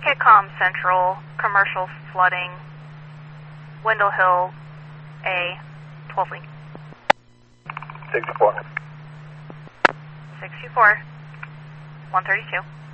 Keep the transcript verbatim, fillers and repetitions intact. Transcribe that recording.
Kitcom Central, commercial flooding, Wendell Hill, A, twelve link. sixty-four. sixty-four, one thirty-two.